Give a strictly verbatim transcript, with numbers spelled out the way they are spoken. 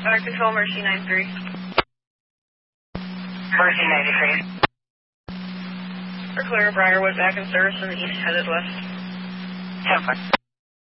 Uh, control Mercy nine three. Mercy ninety-three. For clear, Briarwood back in service from the east, headed west. ten four.